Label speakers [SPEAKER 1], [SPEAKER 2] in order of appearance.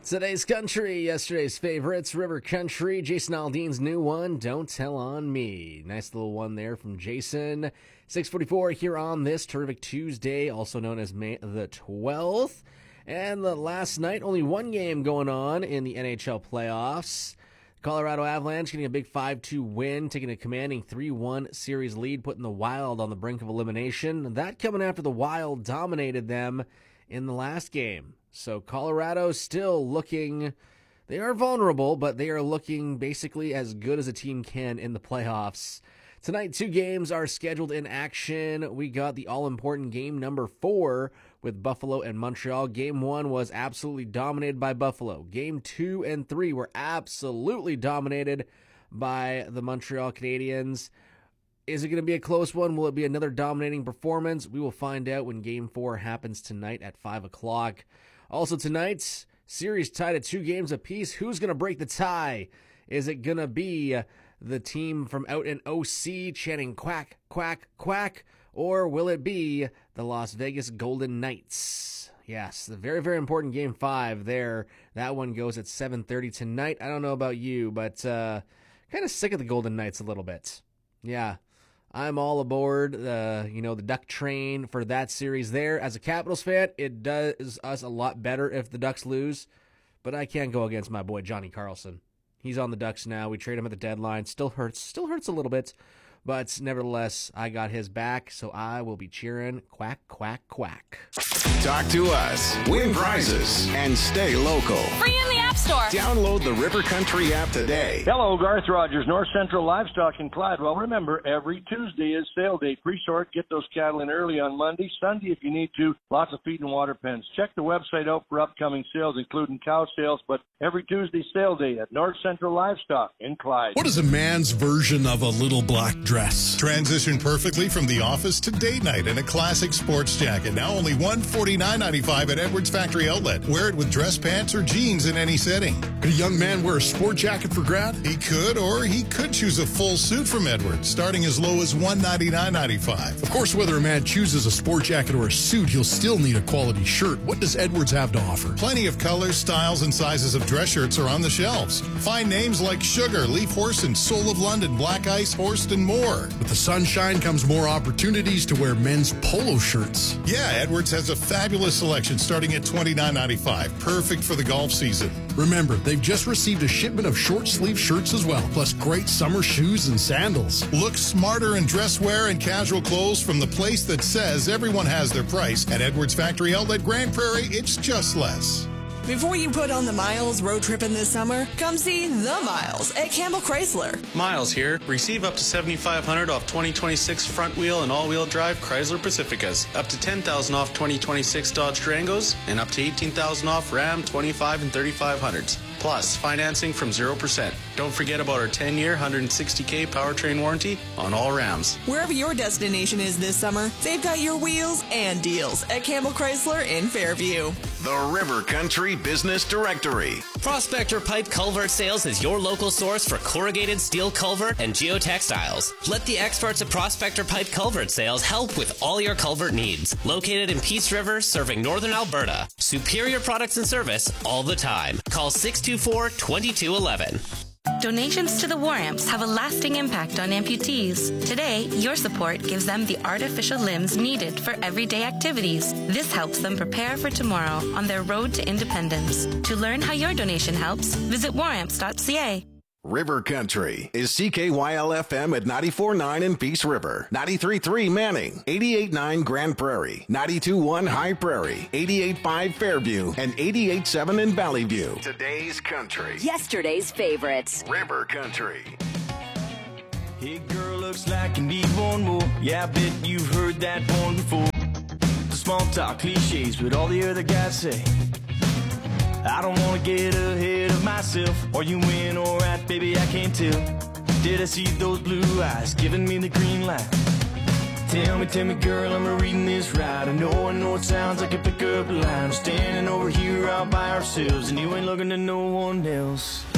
[SPEAKER 1] Today's country, yesterday's favorites, River Country, Jason Aldean's new one, Don't Tell on Me. Nice little one there from Jason. 6:44 here on this terrific Tuesday, also known as May the 12th. And last night, only one game going on in the NHL playoffs. Colorado Avalanche getting a big 5-2 win, taking a commanding 3-1 series lead, putting the Wild on the brink of elimination. That coming after the Wild dominated them in the last game. So Colorado still looking, they are vulnerable, but they are looking basically as good as a team can in the playoffs. Tonight, 2 games are scheduled in action. We got the all-important game number 4 with Buffalo and Montreal. Game 1 was absolutely dominated by Buffalo. Game 2 and 3 were absolutely dominated by the Montreal Canadiens. Is it going to be a close one? Will it be another dominating performance? We will find out when Game 4 happens tonight at 5 o'clock. Also tonight, series tied at 2 games apiece. Who's going to break the tie? Is it going to be the team from out in OC chanting quack, quack, quack? Or will it be the Las Vegas Golden Knights? Yes, the very, very important Game 5 there. That one goes at 7:30 tonight. I don't know about you, but kind of sick of the Golden Knights a little bit. Yeah. I'm all aboard, the Duck train for that series there. As a Capitals fan, it does us a lot better if the Ducks lose, but I can't go against my boy Johnny Carlson. He's on the Ducks now. We trade him at the deadline. Still hurts a little bit, but nevertheless, I got his back, so I will be cheering quack, quack, quack.
[SPEAKER 2] Talk to us, win prizes, and stay local.
[SPEAKER 3] Free in the App Store.
[SPEAKER 2] Download the River Country app today.
[SPEAKER 4] Hello, Garth Rogers, North Central Livestock in Clyde. Well, remember, every Tuesday is sale day. Pre-sort, get those cattle in early on Monday. Sunday, if you need to, lots of feed and water pens. Check the website out for upcoming sales, including cow sales, but every Tuesday sale day at North Central Livestock in Clyde.
[SPEAKER 5] What is a man's version of a little black dress?
[SPEAKER 6] Transition perfectly from the office to date night in a classic sports jacket. Now only $149.95 at Edwards Factory Outlet. Wear it with dress pants or jeans in any setting.
[SPEAKER 5] Could a young man wear a sport jacket for grad?
[SPEAKER 6] He could, or he could choose a full suit from Edwards, starting as low as $199.95.
[SPEAKER 5] Of course, whether a man chooses a sport jacket or a suit, he'll still need a quality shirt. What does Edwards have to offer?
[SPEAKER 6] Plenty of colors, styles, and sizes of dress shirts are on the shelves. Find names like Sugar, Leaf Horse, and Soul of London, Black Ice, Horst, and more.
[SPEAKER 5] With the sunshine comes more opportunities to wear men's polo shirts.
[SPEAKER 6] Yeah, Edwards has a fabulous selection starting at $29.95. Perfect for the golf season.
[SPEAKER 5] Remember, they've just received a shipment of short-sleeve shirts as well, plus great summer shoes and sandals.
[SPEAKER 6] Look smarter in dress wear and casual clothes from the place that says everyone has their price. At Edwards Factory Outlet, Grand Prairie, it's just less.
[SPEAKER 7] Before you put on the miles road tripping this summer, come see The Miles at Campbell Chrysler.
[SPEAKER 8] Miles here. Receive up to $7,500 off 2026 front wheel and all-wheel drive Chrysler Pacificas, up to $10,000 off 2026 Dodge Durangos, and up to $18,000 off Ram 25 and 3500s. Plus, financing from 0%. Don't forget about our 10-year, 160K powertrain warranty on all Rams.
[SPEAKER 7] Wherever your destination is this summer, they've got your wheels and deals at Campbell Chrysler in Fairview.
[SPEAKER 2] The River Country Business Directory.
[SPEAKER 9] Prospector Pipe Culvert Sales is your local source for corrugated steel culvert and geotextiles. Let the experts at Prospector Pipe Culvert Sales help with all your culvert needs. Located in Peace River, serving northern Alberta. Superior products and service all the time. Call 624-2211.
[SPEAKER 10] Donations to the War Amps have a lasting impact on amputees. Today, your support gives them the artificial limbs needed for everyday activities. This helps them prepare for tomorrow on their road to independence. To learn how your donation helps, visit waramps.ca.
[SPEAKER 2] River Country is CKYL-FM at 94.9 in Peace River, 93.3 Manning, 88.9 Grand Prairie, 92.1 High Prairie, 88.5 Fairview, and 88.7 in Valley View. Today's country.
[SPEAKER 3] Yesterday's favorites.
[SPEAKER 2] River Country.
[SPEAKER 11] Hey girl, looks like you need one more. Yeah, I bet you've heard that one before. The small talk cliches, but all the other guys say, I don't wanna get ahead of myself. Or you win or out, baby, I can't tell. Did I see those blue eyes giving me the green light? Tell me, girl, am I reading this right? I know it sounds like a pickup line. Standing over here all by ourselves, and you ain't looking to no one else.